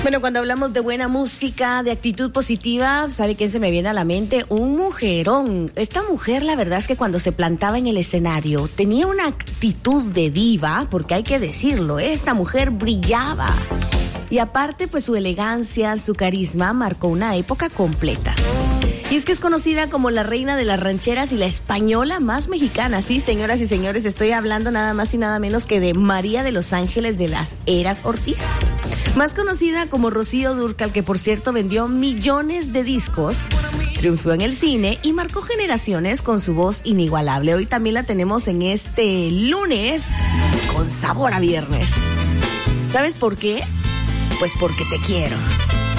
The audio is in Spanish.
Bueno, cuando hablamos de buena música, de actitud positiva, ¿sabe quién se me viene a la mente? Un mujerón. Esta mujer, la verdad es que cuando se plantaba en el escenario, tenía una actitud de diva, porque hay que decirlo, esta mujer brillaba. Y aparte, pues su elegancia, su carisma, marcó una época completa. Y es que es conocida como la reina de las rancheras y la española más mexicana. Sí, señoras y señores, estoy hablando nada más y nada menos que de María de los Ángeles de las Heras Ortiz. Más conocida como Rocío Dúrcal, que por cierto vendió millones de discos, triunfó en el cine y marcó generaciones con su voz inigualable. Hoy también la tenemos en este lunes con sabor a viernes. ¿Sabes por qué? Pues porque te quiero.